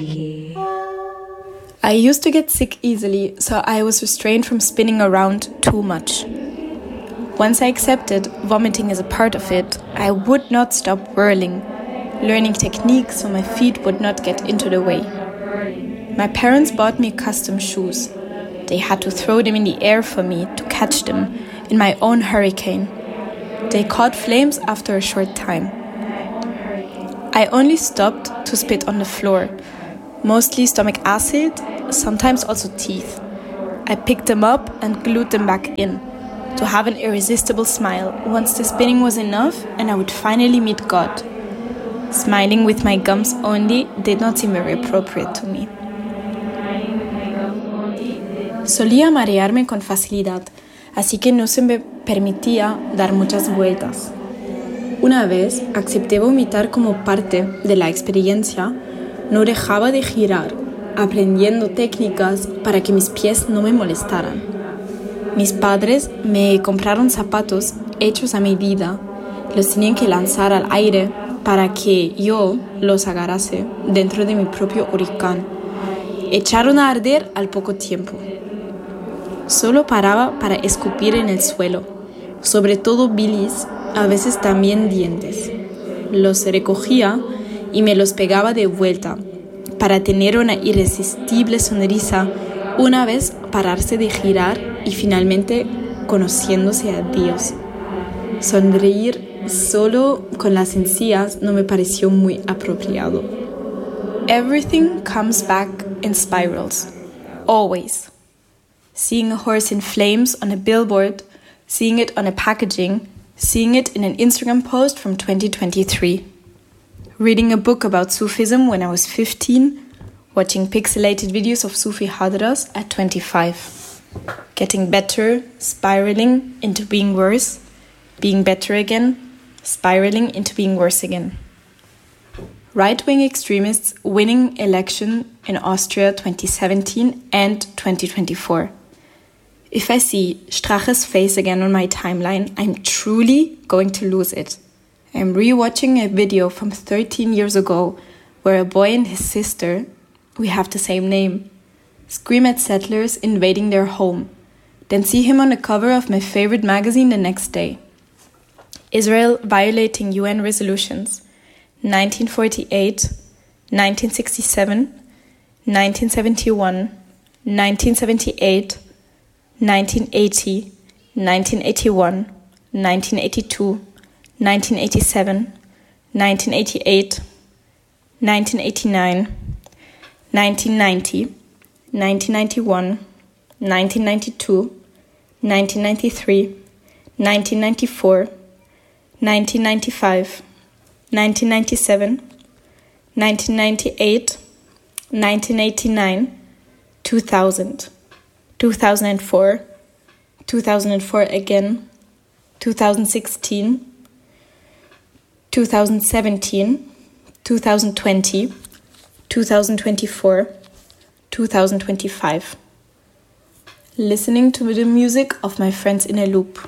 I used to get sick easily, so I was restrained from spinning around too much. Once I accepted vomiting as a part of it, I would not stop whirling, learning techniques so my feet would not get into the way. My parents bought me custom shoes. They had to throw them in the air for me to catch them in my own hurricane. They caught flames after a short time. I only stopped to spit on the floor, mostly stomach acid, sometimes also teeth. I picked them up and glued them back in, to have an irresistible smile once the spinning was enough and I would finally meet God. Smiling with my gums only did not seem very appropriate to me. Solía marearme con facilidad, así que no se me permitía dar muchas vueltas. Una vez acepté vomitar como parte de la experiencia, no dejaba de girar, aprendiendo técnicas para que mis pies no me molestaran. Mis padres me compraron zapatos hechos a medida. Los tenían que lanzar al aire para que yo los agarrase dentro de mi propio huracán. Echaron a arder al poco tiempo. Solo paraba para escupir en el suelo, sobre todo bilis, a veces también dientes. Los recogía y me los pegaba de vuelta para tener una irresistible sonrisa una vez pararse de girar y finalmente conociéndose a Dios. Sonreír solo con las encías no me pareció muy apropiado. Everything comes back in spirals. Always. Seeing a horse in flames on a billboard, seeing it on a packaging, seeing it in an Instagram post from 2023. Reading a book about Sufism when I was 15, watching pixelated videos of Sufi Hadras at 25. Getting better, spiraling into being worse, being better again, spiraling into being worse again. Right-wing extremists winning election in Austria 2017 and 2024. If I see Strache's face again on my timeline, I'm truly going to lose it. I'm rewatching a video from 13 years ago where a boy and his sister, we have the same name, scream at settlers invading their home, then see him on the cover of my favorite magazine the next day. Israel violating UN resolutions, 1948, 1967, 1971, 1978, 1980, 1981, 1982, 1987, 1988, 1989, 1990, 1991, 1992, 1993, 1994, 1995, 1997, 1998, 1989, 2000, 2004, 2004 again, 2016, 2017, 2020, 2024, 2025. Listening to the music of my friends in a loop.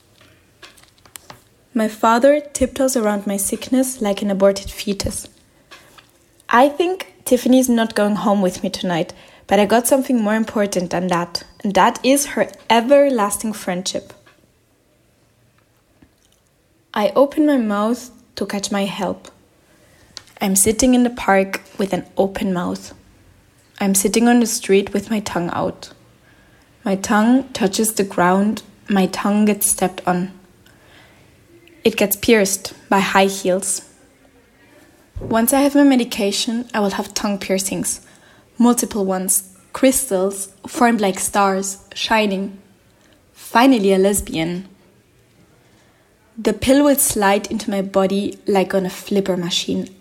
My father tiptoes around my sickness like an aborted fetus. I think Tiffany's not going home with me tonight, but I got something more important than that, and that is her everlasting friendship. I open my mouth to catch my help. I'm sitting in the park with an open mouth. I'm sitting on the street with my tongue out. My tongue touches the ground, my tongue gets stepped on. It gets pierced by high heels. Once I have my medication, I will have tongue piercings. Multiple ones, crystals, formed like stars, shining. Finally a lesbian. The pill will slide into my body like on a flipper machine.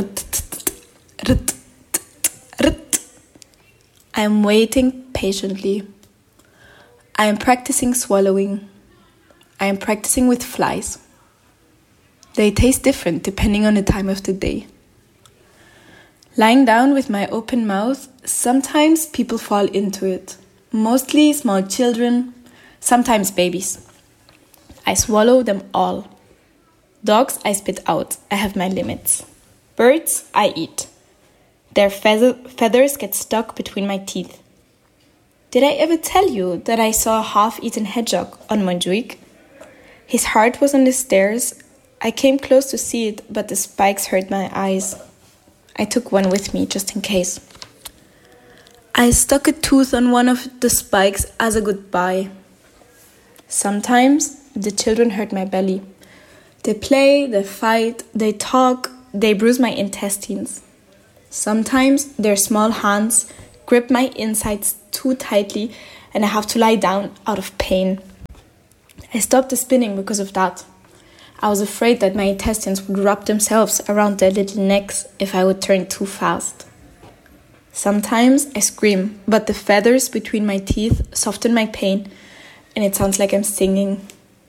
I am waiting patiently. I am practicing swallowing. I am practicing with flies. They taste different depending on the time of the day. Lying down with my open mouth, sometimes people fall into it. Mostly small children, sometimes babies. I swallow them all. Dogs I spit out, I have my limits. Birds I eat. Their feathers get stuck between my teeth. Did I ever tell you that I saw a half-eaten hedgehog on Montjuic? His heart was on the stairs. I came close to see it, but the spikes hurt my eyes. I took one with me, just in case. I stuck a tooth on one of the spikes as a goodbye. Sometimes the children hurt my belly. They play, they fight, they talk, they bruise my intestines. Sometimes their small hands grip my insides too tightly and I have to lie down out of pain. I stopped the spinning because of that. I was afraid that my intestines would wrap themselves around their little necks if I would turn too fast. Sometimes I scream, but the feathers between my teeth soften my pain and it sounds like I'm singing.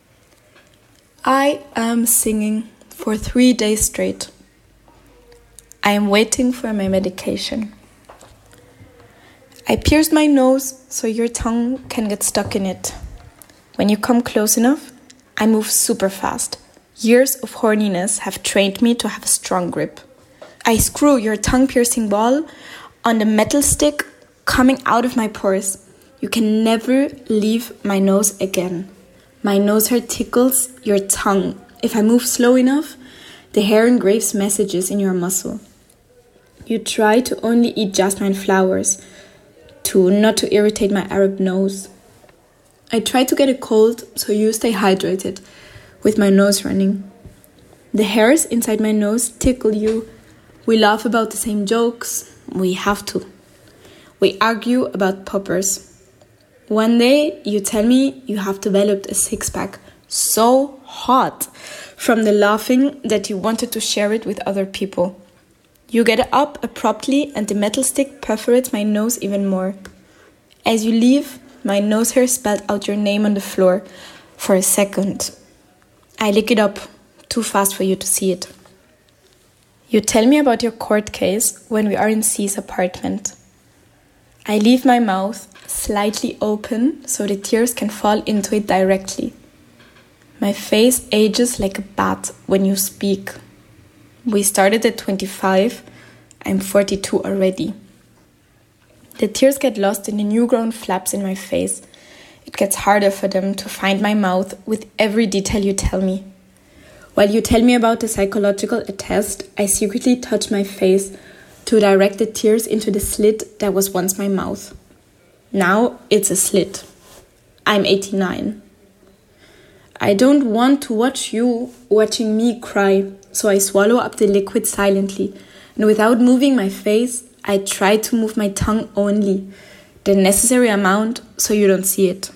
I am singing for 3 days straight. I am waiting for my medication. I pierced my nose so your tongue can get stuck in it. When you come close enough, I move super fast. Years of horniness have trained me to have a strong grip. I screw your tongue-piercing ball on the metal stick coming out of my pores. You can never leave my nose again. My nose hair tickles your tongue. If I move slow enough, the hair engraves messages in your muscle. You try to only eat jasmine flowers, not to irritate my Arab nose. I try to get a cold so you stay hydrated, with my nose running. The hairs inside my nose tickle you. We laugh about the same jokes. We have to. We argue about poppers. One day you tell me you have developed a six-pack so hot from the laughing that you wanted to share it with other people. You get up abruptly and the metal stick perforates my nose even more. As you leave, my nose hair spelled out your name on the floor for a second. I lick it up, too fast for you to see it. You tell me about your court case when we are in C's apartment. I leave my mouth slightly open so the tears can fall into it directly. My face ages like a bat when you speak. We started at 25, I'm 42 already. The tears get lost in the new-grown flaps in my face. It gets harder for them to find my mouth with every detail you tell me. While you tell me about the psychological test, I secretly touch my face to direct the tears into the slit that was once my mouth. Now it's a slit. I'm 89. I don't want to watch you watching me cry, so I swallow up the liquid silently, and without moving my face, I try to move my tongue only, the necessary amount so you don't see it.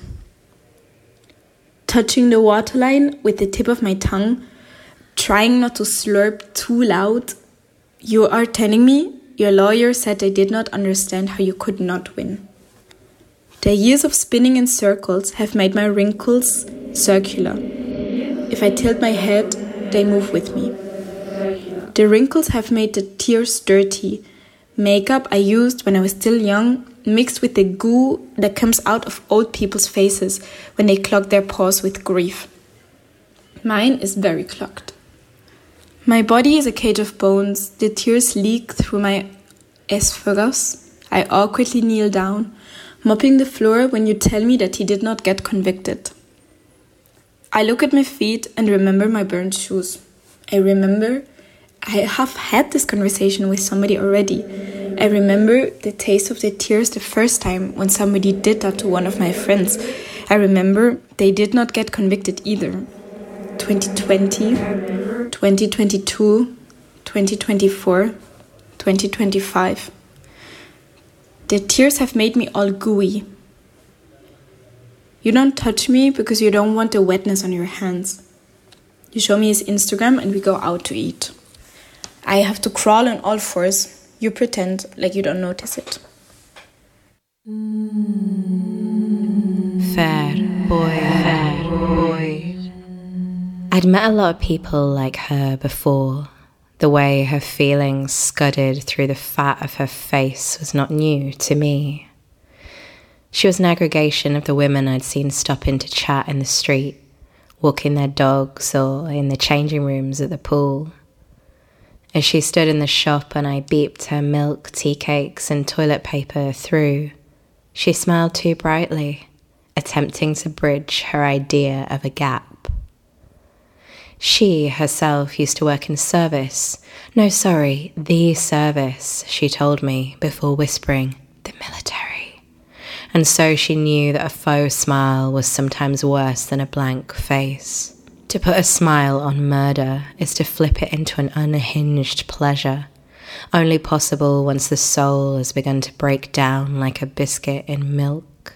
Touching the waterline with the tip of my tongue, trying not to slurp too loud, you are telling me your lawyer said they did not understand how you could not win. The years of spinning in circles have made my wrinkles circular. If I tilt my head, they move with me. The wrinkles have made the tears dirty. Makeup I used when I was still young, mixed with the goo that comes out of old people's faces when they clog their pores with grief. Mine is very clogged. My body is a cage of bones. The tears leak through my esophagus. I awkwardly kneel down, mopping the floor when you tell me that he did not get convicted. I look at my feet and remember my burned shoes. I remember I have had this conversation with somebody already. I remember the taste of the tears the first time when somebody did that to one of my friends. I remember they did not get convicted either. 2020, 2022, 2024, 2025. The tears have made me all gooey. You don't touch me because you don't want the wetness on your hands. You show me his Instagram and we go out to eat. I have to crawl on all fours. You pretend like you don't notice it. Fair boy. I'd met a lot of people like her before. The way her feelings scudded through the fat of her face was not new to me. She was an aggregation of the women I'd seen stop in to chat in the street, walking their dogs or in the changing rooms at the pool. As she stood in the shop and I beeped her milk, tea cakes and toilet paper through, she smiled too brightly, attempting to bridge her idea of a gap. She herself used to work in service. No, sorry, the service, she told me before whispering, the military. And so she knew that a faux smile was sometimes worse than a blank face. To put a smile on murder is to flip it into an unhinged pleasure, only possible once the soul has begun to break down like a biscuit in milk.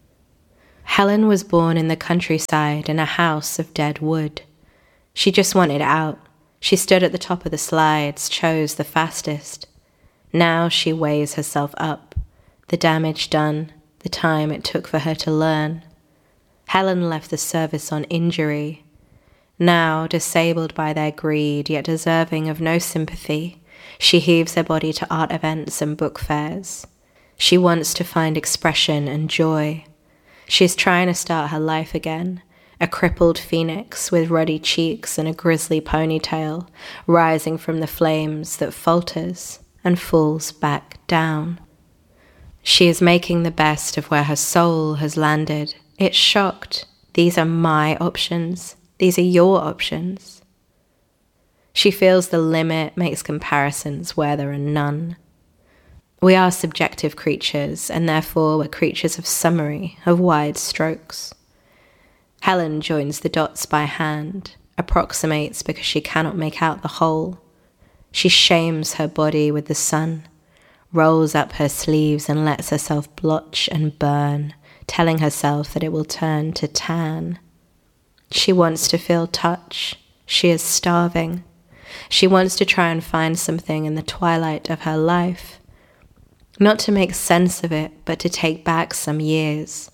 Helen was born in the countryside in a house of dead wood. She just wanted out. She stood at the top of the slides, chose the fastest. Now she weighs herself up, the damage done, the time it took for her to learn. Helen left the service on injury. Now, disabled by their greed, yet deserving of no sympathy, she heaves her body to art events and book fairs. She wants to find expression and joy. She is trying to start her life again, a crippled phoenix with ruddy cheeks and a grisly ponytail, rising from the flames that falters and falls back down. She is making the best of where her soul has landed. It's shocked. These are my options. These are your options. She feels the limit, makes comparisons where there are none. We are subjective creatures, and therefore we're creatures of summary, of wide strokes. Helen joins the dots by hand, approximates because she cannot make out the whole. She shames her body with the sun, rolls up her sleeves and lets herself blotch and burn, telling herself that it will turn to tan. She wants to feel touch. She is starving. She wants to try and find something in the twilight of her life. Not to make sense of it, but to take back some years.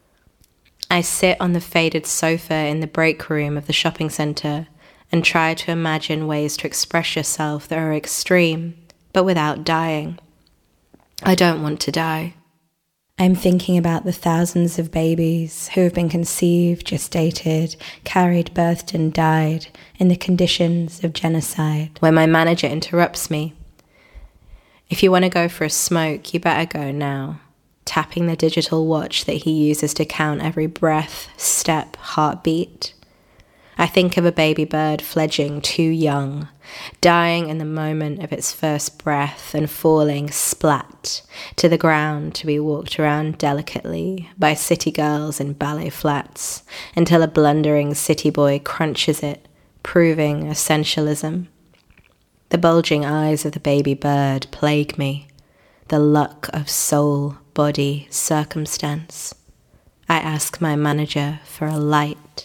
I sit on the faded sofa in the break room of the shopping centre and try to imagine ways to express yourself that are extreme, but without dying. I don't want to die. I'm thinking about the thousands of babies who have been conceived, gestated, carried, birthed and died in the conditions of genocide. When my manager interrupts me, "If you want to go for a smoke, you better go now," tapping the digital watch that he uses to count every breath, step, heartbeat. I think of a baby bird fledging too young, dying in the moment of its first breath and falling splat to the ground to be walked around delicately by city girls in ballet flats until a blundering city boy crunches it, proving essentialism. The bulging eyes of the baby bird plague me, the luck of soul, body, circumstance. I ask my manager for a light.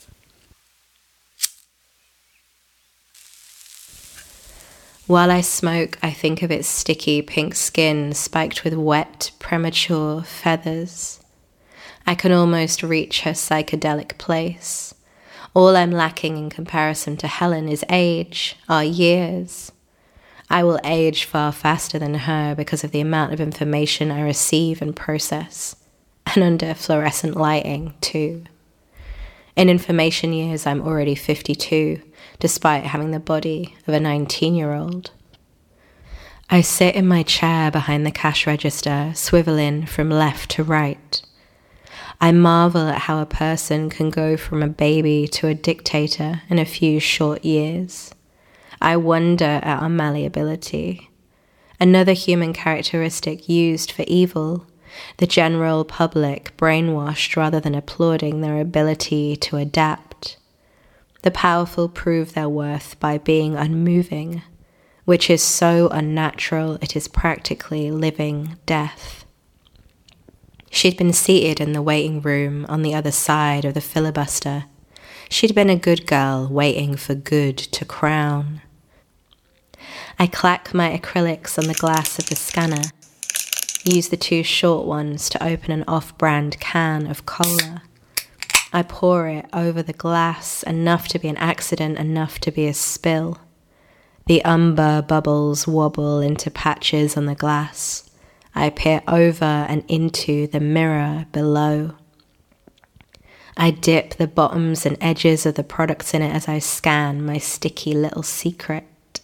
While I smoke, I think of its sticky pink skin spiked with wet, premature feathers. I can almost reach her psychedelic place. All I'm lacking in comparison to Helen is age, our years. I will age far faster than her because of the amount of information I receive and process, and under fluorescent lighting, too. In information years, I'm already 52, despite having the body of a 19-year-old. I sit in my chair behind the cash register, swiveling from left to right. I marvel at how a person can go from a baby to a dictator in a few short years. I wonder at our malleability. Another human characteristic used for evil, the general public brainwashed rather than applauding their ability to adapt. The powerful prove their worth by being unmoving, which is so unnatural it is practically living death. She'd been seated in the waiting room on the other side of the filibuster. She'd been a good girl waiting for good to crown. I clack my acrylics on the glass of the scanner, use the two short ones to open an off-brand can of cola. I pour it over the glass, enough to be an accident, enough to be a spill. The umber bubbles wobble into patches on the glass. I peer over and into the mirror below. I dip the bottoms and edges of the products in it as I scan my sticky little secret.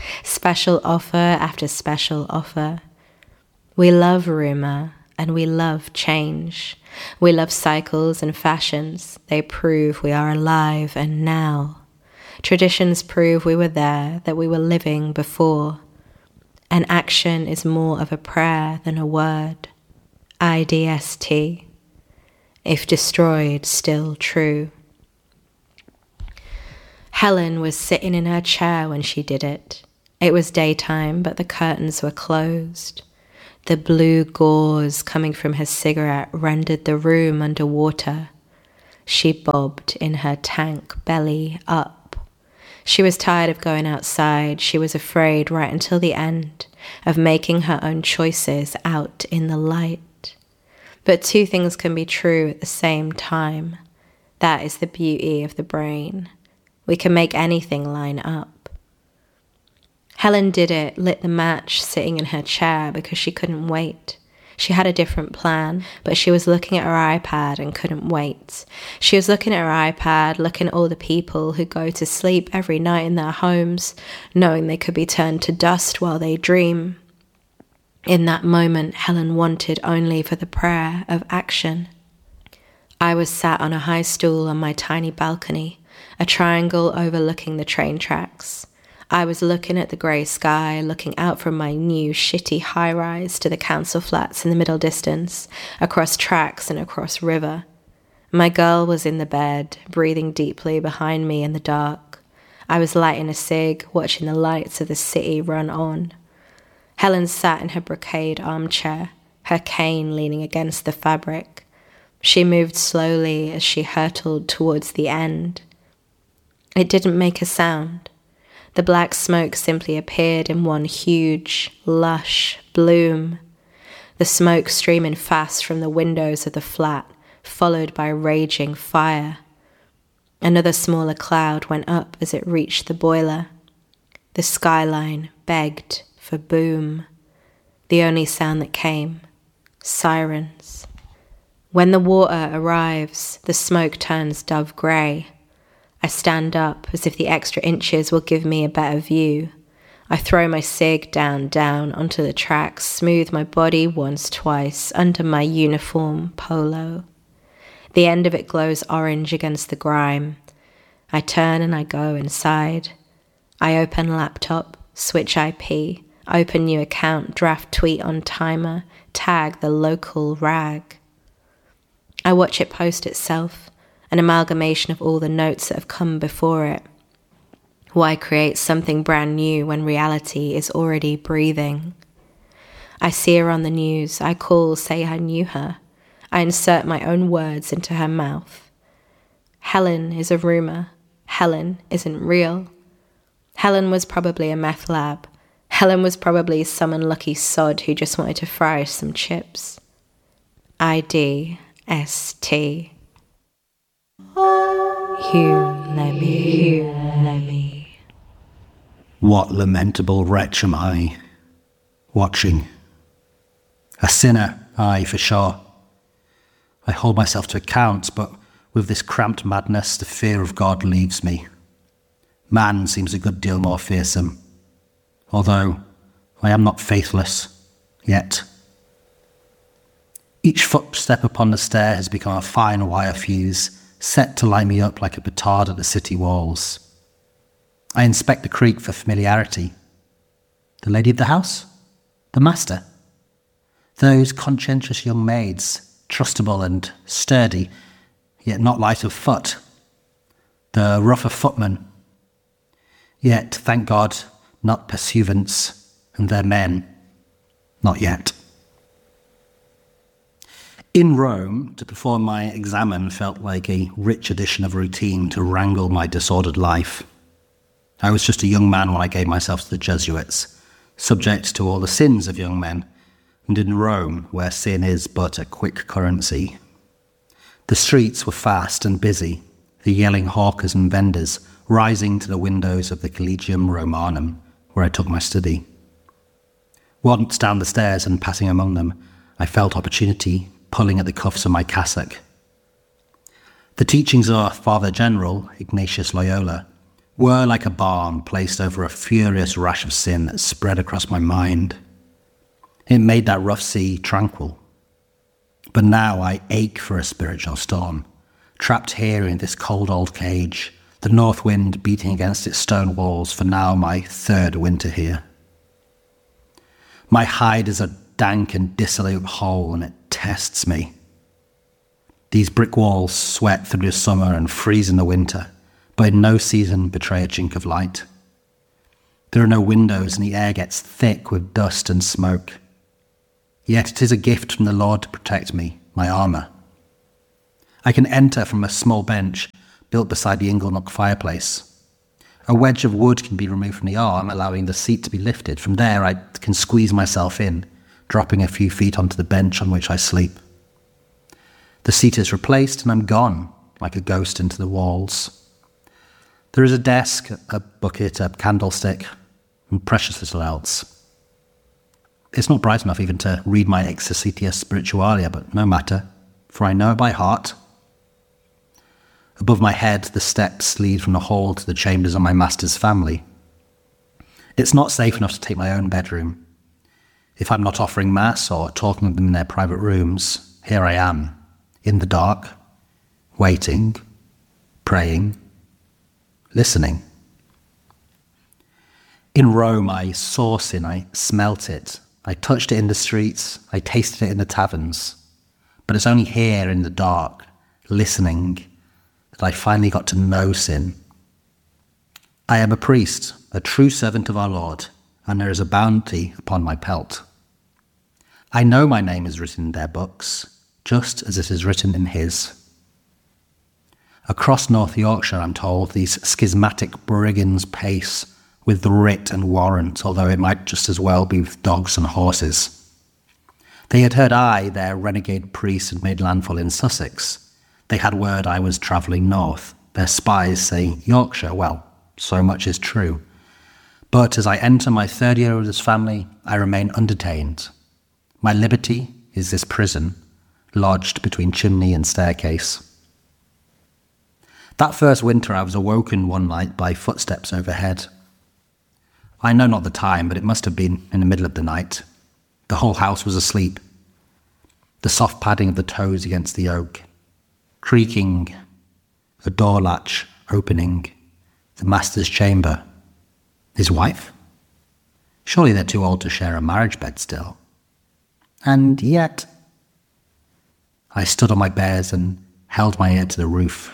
special offer after special offer. We love rumour and we love change. We love cycles and fashions. They prove we are alive and now. Traditions prove we were there, that we were living before. An action is more of a prayer than a word. IDST. If destroyed, still true. Helen was sitting in her chair when she did it. It was daytime, but the curtains were closed. The blue gauze coming from her cigarette rendered the room underwater. She bobbed in her tank, belly up. She was tired of going outside. She was afraid right until the end of making her own choices out in the light. But two things can be true at the same time. That is the beauty of the brain. We can make anything line up. Helen did it, lit the match sitting in her chair because she couldn't wait. She had a different plan, but she was looking at her iPad and couldn't wait. She was looking at her iPad, looking at all the people who go to sleep every night in their homes, knowing they could be turned to dust while they dream. In that moment, Helen wanted only for the prayer of action. I was sat on a high stool on my tiny balcony, a triangle overlooking the train tracks. I was looking at the grey sky, looking out from my new shitty high-rise to the council flats in the middle distance, across tracks and across river. My girl was in the bed, breathing deeply behind me in the dark. I was lighting a cig, watching the lights of the city run on. Helen sat in her brocade armchair, her cane leaning against the fabric. She moved slowly as she hurtled towards the end. It didn't make a sound. The black smoke simply appeared in one huge, lush bloom. The smoke streaming fast from the windows of the flat, followed by raging fire. Another smaller cloud went up as it reached the boiler. The skyline begged for boom. The only sound that came, sirens. When the water arrives, the smoke turns dove grey. I stand up as if the extra inches will give me a better view. I throw my cig down onto the tracks, smooth my body once, twice, under my uniform polo. The end of it glows orange against the grime. I turn and I go inside. I open laptop, switch IP, open new account, draft tweet on timer, tag the local rag. I watch it post itself. An amalgamation of all the notes that have come before it. Why create something brand new when reality is already breathing? I see her on the news. I call, say I knew her. I insert my own words into her mouth. Helen is a rumour. Helen isn't real. Helen was probably a meth lab. Helen was probably some unlucky sod who just wanted to fry some chips. IDST. Hugh Lemmy. What lamentable wretch am I? Watching. A sinner, aye, for sure. I hold myself to account, but with this cramped madness, the fear of God leaves me. Man seems a good deal more fearsome, although I am not faithless, yet. Each footstep upon the stair has become a fine wire fuse, set to light me up like a petard at the city walls. I inspect the creek for familiarity. The lady of the house? The master? Those conscientious young maids, trustable and sturdy, yet not light of foot. The rougher footmen, yet, thank God, not pursuivants, and their men, not yet. In Rome, to perform my examen felt like a rich addition of routine to wrangle my disordered life. I was just a young man when I gave myself to the Jesuits, subject to all the sins of young men, and in Rome, where sin is but a quick currency. The streets were fast and busy, the yelling hawkers and vendors rising to the windows of the Collegium Romanum, where I took my study. Once down the stairs and passing among them, I felt opportunity pulling at the cuffs of my cassock. The teachings of our Father General, Ignatius Loyola, were like a balm placed over a furious rash of sin that spread across my mind. It made that rough sea tranquil. But now I ache for a spiritual storm, trapped here in this cold old cage, the north wind beating against its stone walls for now my third winter here. My hide is a dank and dissolute hole, and it tests me. These brick walls sweat through the summer and freeze in the winter, but in no season betray a chink of light. There are no windows, and the air gets thick with dust and smoke. Yet it is a gift from the Lord to protect me, my armour. I can enter from a small bench built beside the Inglenook fireplace. A wedge of wood can be removed from the arm, allowing the seat to be lifted. From there, I can squeeze myself in, dropping a few feet onto the bench on which I sleep. The seat is replaced, and I'm gone, like a ghost into the walls. There is a desk, a bucket, a candlestick, and precious little else. It's not bright enough even to read my Exercitia Spiritualia, but no matter, for I know it by heart. Above my head, the steps lead from the hall to the chambers of my master's family. It's not safe enough to take my own bedroom. If I'm not offering mass or talking with them in their private rooms, here I am, in the dark, waiting, praying, listening. In Rome, I saw sin, I smelt it, I touched it in the streets, I tasted it in the taverns. But it's only here in the dark, listening, that I finally got to know sin. I am a priest, a true servant of our Lord, and there is a bounty upon my pelt. I know my name is written in their books, just as it is written in his. Across North Yorkshire, I'm told, these schismatic brigands pace with the writ and warrant, although it might just as well be with dogs and horses. They had heard I, their renegade priest, had made landfall in Sussex. They had word I was travelling north. Their spies say Yorkshire. Well, so much is true. But as I enter my third year with this family, I remain undetained. My liberty is this prison, lodged between chimney and staircase. That first winter I was awoken one night by footsteps overhead. I know not the time, but it must have been in the middle of the night. The whole house was asleep. The soft padding of the toes against the oak, creaking, a door latch opening, the master's chamber. His wife? Surely they're too old to share a marriage bed still. And yet, I stood on my bears and held my ear to the roof.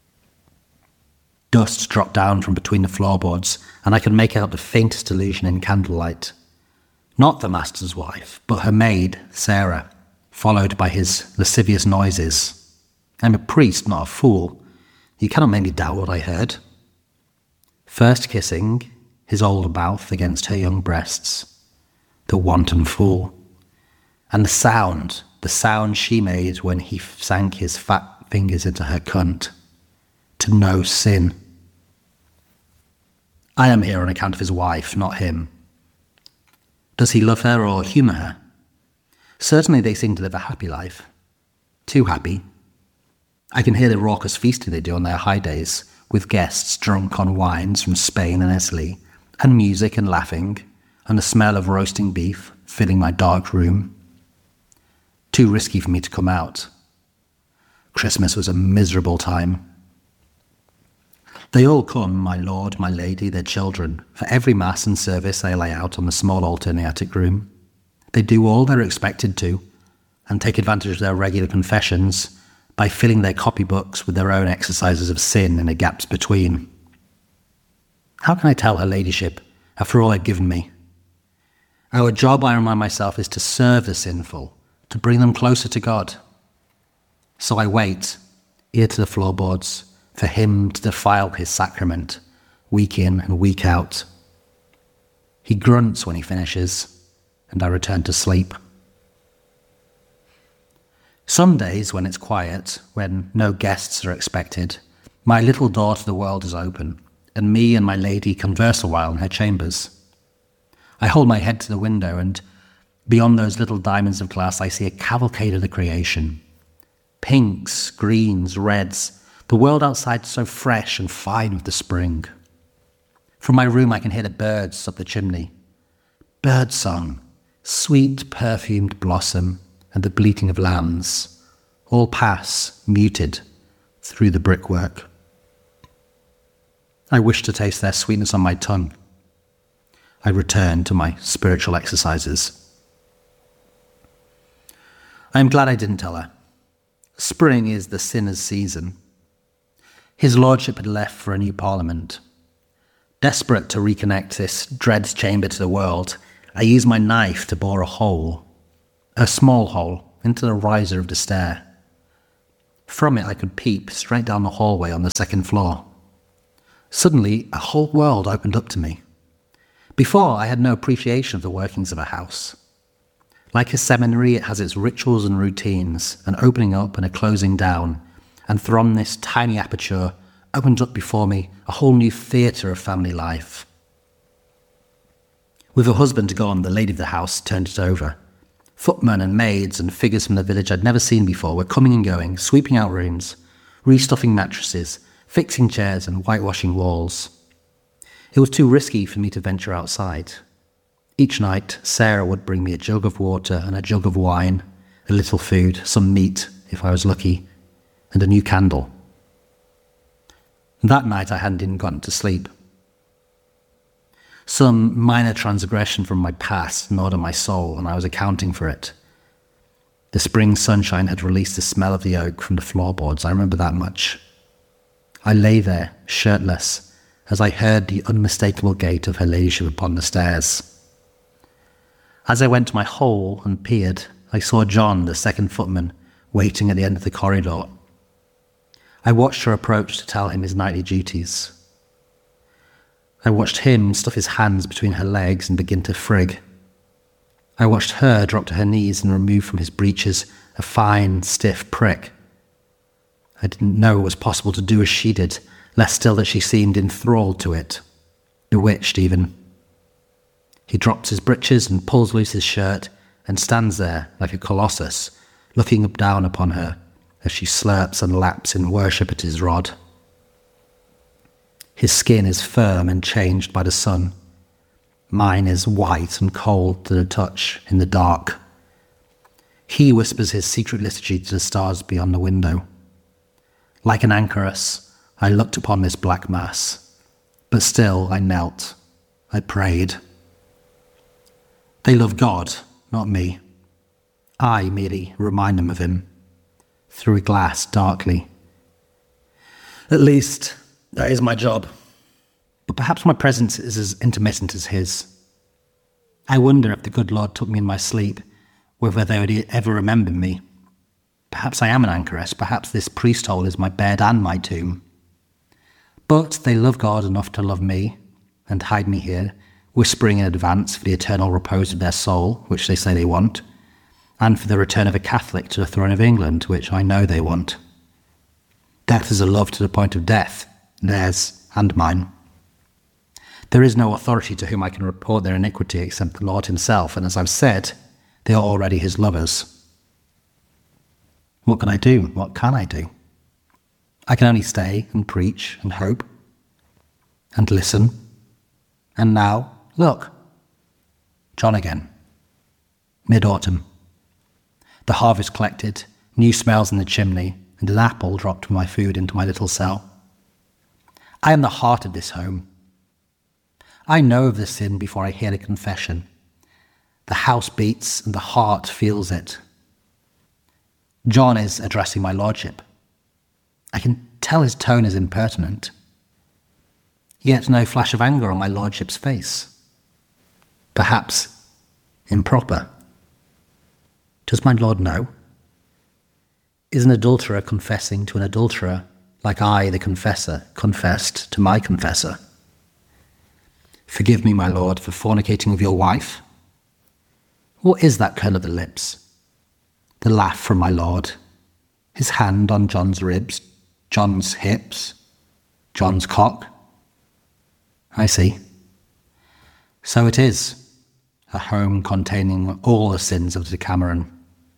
Dust dropped down from between the floorboards, and I could make out the faintest illusion in candlelight. Not the master's wife, but her maid, Sarah, followed by his lascivious noises. I'm a priest, not a fool. You cannot make me doubt what I heard. First kissing, his old mouth against her young breasts. The wanton fool. And the sound she made when he sank his fat fingers into her cunt. To know sin. I am here on account of his wife, not him. Does he love her or humour her? Certainly they seem to live a happy life. Too happy. I can hear the raucous feasting they do on their high days, with guests drunk on wines from Spain and Italy, and music and laughing, and the smell of roasting beef filling my dark room. Too risky for me to come out. Christmas was a miserable time. They all come, my lord, my lady, their children, for every mass and service I lay out on the small altar in the attic room. They do all they're expected to, and take advantage of their regular confessions by filling their copybooks with their own exercises of sin in the gaps between. How can I tell her ladyship, after all they've given me? Our job, I remind myself, is to serve the sinful, to bring them closer to God. So I wait, ear to the floorboards, for him to defile his sacrament, week in and week out. He grunts when he finishes, and I return to sleep. Some days, when it's quiet, when no guests are expected, my little door to the world is open, and me and my lady converse a while in her chambers. I hold my head to the window, and beyond those little diamonds of glass I see a cavalcade of the creation. Pinks, greens, reds, the world outside so fresh and fine with the spring. From my room I can hear the birds up the chimney. Bird song, sweet perfumed blossom, and the bleating of lambs, all pass, muted, through the brickwork. I wish to taste their sweetness on my tongue. I return to my spiritual exercises. I am glad I didn't tell her. Spring is the sinner's season. His lordship had left for a new parliament. Desperate to reconnect this dread chamber to the world, I used my knife to bore a small hole, into the riser of the stair. From it I could peep straight down the hallway on the second floor. Suddenly, a whole world opened up to me. Before, I had no appreciation of the workings of a house. Like a seminary, it has its rituals and routines, an opening up and a closing down, and from this tiny aperture opened up before me a whole new theatre of family life. With her husband gone, the lady of the house turned it over. Footmen and maids and figures from the village I'd never seen before were coming and going, sweeping out rooms, restuffing mattresses, fixing chairs and whitewashing walls. It was too risky for me to venture outside. Each night, Sarah would bring me a jug of water and a jug of wine, a little food, some meat, if I was lucky, and a new candle. That night I hadn't even gotten to sleep. Some minor transgression from my past gnawed on my soul, and I was accounting for it. The spring sunshine had released the smell of the oak from the floorboards, I remember that much. I lay there, shirtless, as I heard the unmistakable gait of her ladyship upon the stairs. As I went to my hole and peered, I saw John, the second footman, waiting at the end of the corridor. I watched her approach to tell him his nightly duties. I watched him stuff his hands between her legs and begin to frig. I watched her drop to her knees and remove from his breeches a fine, stiff prick. I didn't know it was possible to do as she did, less still that she seemed enthralled to it, bewitched even. He drops his breeches and pulls loose his shirt and stands there like a colossus, looking up down upon her as she slurps and laps in worship at his rod. His skin is firm and changed by the sun. Mine is white and cold to the touch in the dark. He whispers his secret liturgy to the stars beyond the window. Like an anchoress, I looked upon this black mass, but still I knelt. I prayed. They love God, not me. I merely remind them of him, through a glass darkly. At least, that is my job. But perhaps my presence is as intermittent as his. I wonder if the good Lord took me in my sleep, whether they would ever remember me. Perhaps I am an anchoress, perhaps this priest hole is my bed and my tomb. But they love God enough to love me, and hide me here, whispering in advance for the eternal repose of their soul, which they say they want, and for the return of a Catholic to the throne of England, which I know they want. Death is a love to the point of death, theirs and mine. There is no authority to whom I can report their iniquity except the Lord himself, and as I've said, they are already his lovers. What can I do? What can I do? I can only stay and preach and hope and listen. And now, look, John again. Mid-autumn. The harvest collected, new smells in the chimney, and an apple dropped with my food into my little cell. I am the heart of this home. I know of the sin before I hear the confession. The house beats and the heart feels it. John is addressing my lordship. I can tell his tone is impertinent. Yet no flash of anger on my lordship's face. Perhaps improper. Does my lord know? Is an adulterer confessing to an adulterer like I, the confessor, confessed to my confessor? Forgive me, my lord, for fornicating with your wife. What is that curl of the lips? The laugh from my lord, his hand on John's ribs, John's hips, John's cock. I see. So it is, a home containing all the sins of the Decameron.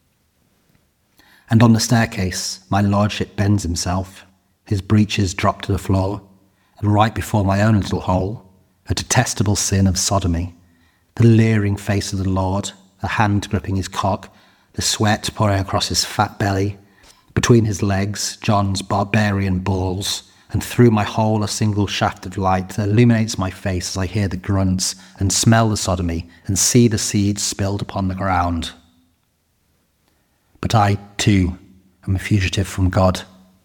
And on the staircase, my lordship bends himself, his breeches drop to the floor, and right before my own little hole, a detestable sin of sodomy, the leering face of the Lord, a hand gripping his cock, the sweat pouring across his fat belly, between his legs, John's barbarian balls, and through my hole a single shaft of light that illuminates my face as I hear the grunts and smell the sodomy and see the seeds spilled upon the ground. But I, too, am a fugitive from God.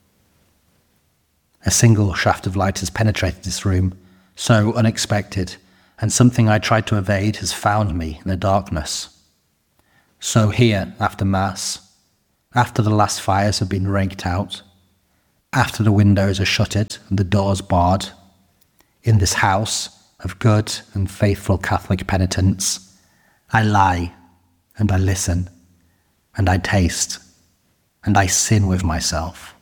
A single shaft of light has penetrated this room, so unexpected, and something I tried to evade has found me in the darkness. So here, after Mass, after the last fires have been raked out, after the windows are shuttered and the doors barred, in this house of good and faithful Catholic penitents, I lie, and I listen, and I taste, and I sin with myself.